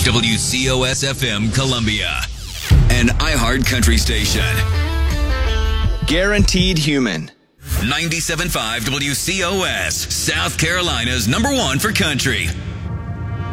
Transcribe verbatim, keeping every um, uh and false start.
W C O S F M Columbia, an iHeart country station. Guaranteed Human. ninety-seven point five W C O S, South Carolina's number one for country.